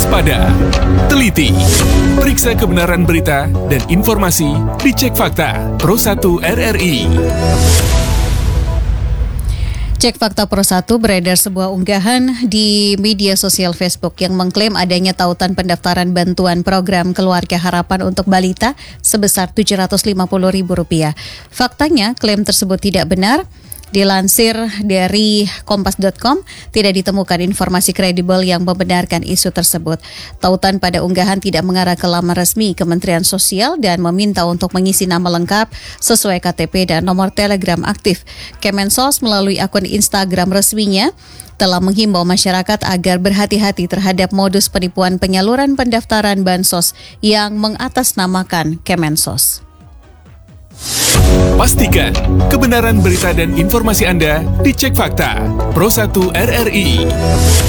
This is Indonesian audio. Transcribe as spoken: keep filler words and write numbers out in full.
waspada, teliti, periksa kebenaran berita dan informasi, dicek fakta Pro satu R R I. Cek Fakta Pro satu beredar sebuah unggahan di media sosial Facebook yang mengklaim adanya tautan pendaftaran bantuan program Keluarga Harapan untuk balita sebesar tujuh ratus lima puluh ribu rupiah. Faktanya, klaim tersebut tidak benar. Dilansir dari kompas dot com, tidak ditemukan informasi kredibel yang membenarkan isu tersebut. Tautan pada unggahan tidak mengarah ke laman resmi Kementerian Sosial dan meminta untuk mengisi nama lengkap sesuai K T P dan nomor Telegram aktif. Kemensos melalui akun Instagram resminya telah menghimbau masyarakat agar berhati-hati terhadap modus penipuan penyaluran pendaftaran bansos yang mengatasnamakan Kemensos. Pastikan kebenaran berita dan informasi Anda dicek fakta Pro satu R R I.